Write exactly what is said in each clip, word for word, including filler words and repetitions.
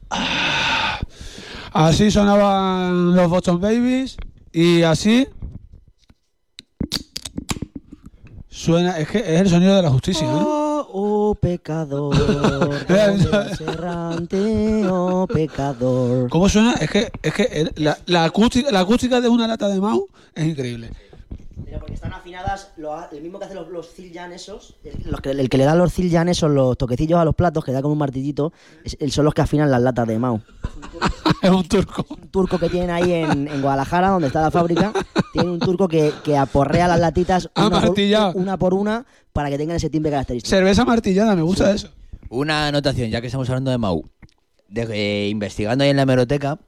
Ah, así sonaban los Boston Babies y así suena, es que es el sonido de la justicia, ¿no? Oh, oh pecador, ¿dónde vas errante, oh pecador? ¿Cómo suena? Es que es que el- la, la acústica la acústica de una lata de Mau es increíble. Pero porque están afinadas, lo, el mismo que hacen los, los Zildjian esos, el, los que, el que le da los Zildjian esos, los toquecillos a los platos, que da como un martillito, es, el- son los que afinan las latas de Mau. Es un turco. Un turco que tienen ahí en, en Guadalajara, donde está la fábrica, tiene un turco que, que aporrea las latitas Ah, una por, martillado. una por una para que tengan ese timbre característico. Cerveza martillada, me gusta eso. Una anotación, ya que estamos hablando de Mau. De, eh, investigando ahí en la hemeroteca,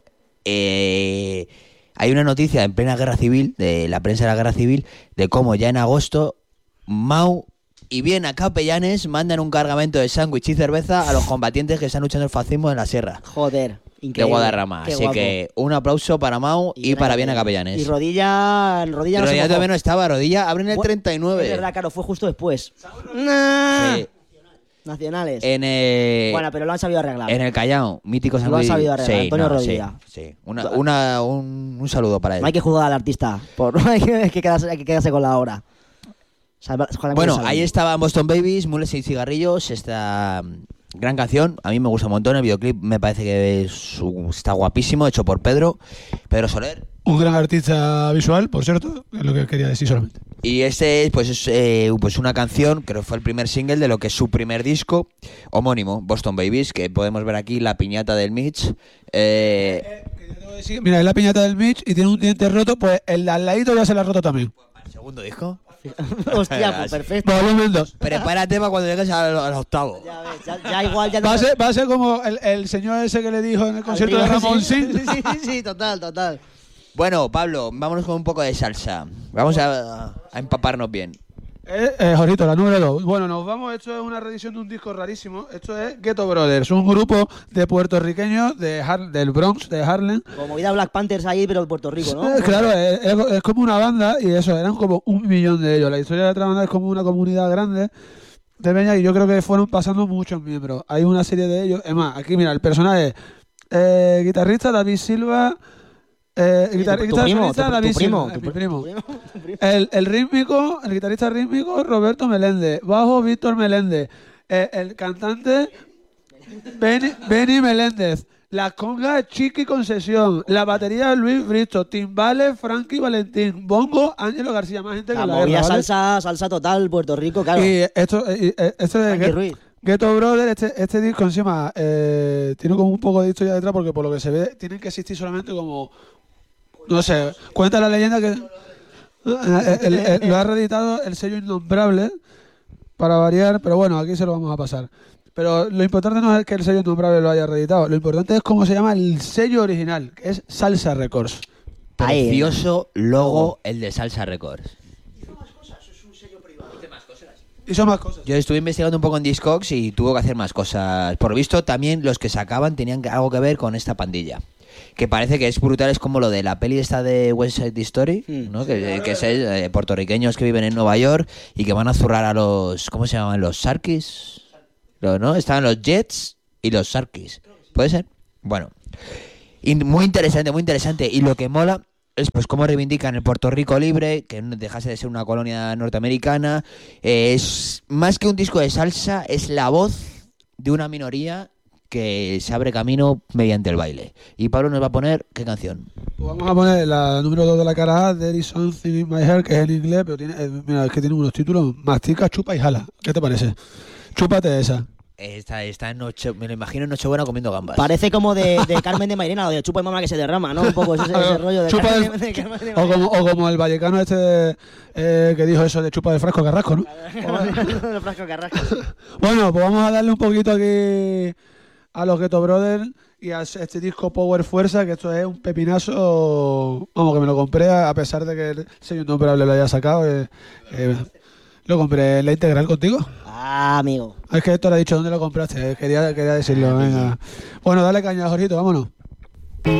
eh, hay una noticia en plena guerra civil, de la prensa de la guerra civil, de cómo ya en agosto Mau y bien a capellanes mandan un cargamento de sándwich y cerveza a los combatientes que están luchando el fascismo en la sierra Joder, de increíble. Guadarrama. Qué Así guapo. que un aplauso para Mau y, para bien a capellanes. Y rodilla, rodilla no se Rodilla mojó. todavía no estaba, rodilla abren el Bu- treinta y nueve. Es verdad, claro, fue justo después. Nah. Sí. Nacionales. En el, Bueno, pero lo han sabido arreglar. en el Callao, mítico Lo han sándwich. sabido arreglar, Sí, Antonio no, sí, Rodilla. sí. Una, una, un, un saludo para él. No hay que juzgar al artista. Por, hay, que, hay que quedarse, hay que quedarse con la obra. Salva- Juan Bueno, Antonio ahí Salvi. estaban Boston Babies, Mules y Cigarrillos, esta mm, gran canción. A mí me gusta un montón, el videoclip me parece que es un- está guapísimo, hecho por Pedro, Pedro Soler. Un gran artista visual, por cierto, es lo que quería decir solamente. Y este pues es eh, pues una canción, creo que fue el primer single de lo que es su primer disco homónimo, Boston Babies, que podemos ver aquí la piñata del Mitch. Eh, Mira, es la piñata del Mitch y tiene un diente roto, pues el de al ladito ya se la ha roto también. ¿El segundo disco? Hostia, pues perfecto. Volumen dos. Prepárate para cuando llegues al, al octavo. Ya ves, ya, ya igual ya no Va a te- ser, va a ser como el, el señor ese que le dijo en el concierto de Sí, Ramón sí, Sin. sí, sí, sí, total, total. Bueno, Pablo, vámonos con un poco de salsa. Vamos a, a empaparnos bien. Eh, eh, Jorito, la número dos. Bueno, nos vamos. Esto es una reedición de un disco rarísimo. Esto es Ghetto Brothers, un grupo de puertorriqueños de Har- del Bronx, de Harlem. Como movida Black Panthers ahí, pero en Puerto Rico, ¿no? Eh, claro, es, es- es como una banda y eso, eran como un millón de ellos. La historia de la otra banda es como una comunidad grande de peña y yo creo que fueron pasando muchos miembros. Hay una serie de ellos. Es más, aquí mira, el personaje es eh, guitarrista David Silva. Eh, Sí, guitar- tu- tu guitarra primo, solista, tu- tu David primo, Silva, es tu mi pri- primo. tu primo, tu primo. El, el rítmico, el guitarrista rítmico Roberto Meléndez, bajo Víctor Meléndez, eh, el cantante Benny, Benny Meléndez, la conga Chiqui Concesión, la batería Luis Bristo, timbales Frankie Valentín, bongo Ángelo García, más gente que La la movida guerra, ¿vale? salsa, salsa total, Puerto Rico, claro. Y esto, y, eh, esto de Frankie Get- Ruiz. Ghetto Brothers, este, este disco encima eh, tiene como un poco de historia detrás porque por lo que se ve tienen que existir solamente como, no sé, cuenta la leyenda que eh, el- el- lo ha reeditado el sello Innombrable para variar, pero bueno, aquí se lo vamos a pasar. Pero lo importante no es que el sello Innombrable lo haya reeditado, lo importante es cómo se llama el sello original, que es Salsa Records. Ahí, Precioso logo el de Salsa Records. Y son más cosas. Yo estuve investigando un poco en Discogs y tuvo que hacer más cosas. Por lo visto, también los que sacaban tenían que- algo que ver con esta pandilla. Que parece que es brutal, es como lo de la peli esta de West Side Story, Mm. ¿no? Que, que es eh, puertorriqueños que viven en Nueva York y que van a zurrar a los... ¿Cómo se llaman? Los Sarkis. Lo- ¿No? Estaban los Jets y los Sarkis. ¿Puede ser? Bueno. Y muy interesante, muy interesante. Y lo que mola es pues cómo reivindican el Puerto Rico libre, que no dejase de ser una colonia norteamericana. Eh, es más que un disco de salsa, es la voz de una minoría que se abre camino mediante el baile. Y Pablo nos va a poner, ¿qué canción? Pues vamos a poner la número dos de la cara A, There is something in my hair, que es en inglés, pero tiene, eh, mira, es que tiene unos títulos, mastica, chupa y jala. ¿Qué te parece? Chúpate esa. Está, está en noche, me lo imagino en Nochebuena comiendo gambas. Parece como de, de Carmen de Mairena, o de chupa y mamá que se derrama, ¿no? Un poco ese, ese rollo de Chupa Carmen, del- de, de Carmen de O Mairena. como, o como el vallecano este eh, que dijo eso de chupa del frasco carrasco, ¿no? Los frascos carrascos. Bueno, pues vamos a darle un poquito aquí a los Ghetto Brothers y a este disco Power Fuerza, que esto es un pepinazo, vamos, que me lo compré a pesar de que el sello Innombrable lo haya sacado. eh, eh, lo compré en la integral contigo. Ah, amigo. Es que esto le ha dicho dónde lo compraste, eh, quería, quería decirlo, venga. Bueno, dale caña, Jorgito, vámonos.